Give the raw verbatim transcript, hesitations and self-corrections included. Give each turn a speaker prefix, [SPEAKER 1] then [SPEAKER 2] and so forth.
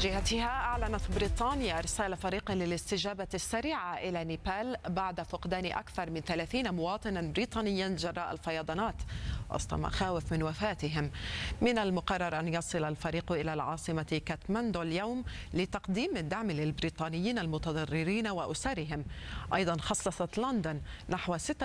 [SPEAKER 1] جهتها أعلنت بريطانيا إرسال فريق للاستجابة السريعة إلى نيبال بعد فقدان أكثر من ثلاثين مواطنا بريطانيا جراء الفيضانات وسط مخاوف من وفاتهم. من المقرر أن يصل الفريق إلى العاصمة كاتماندو اليوم لتقديم الدعم للبريطانيين المتضررين وأسرهم. أيضا خصصت لندن نحو ستة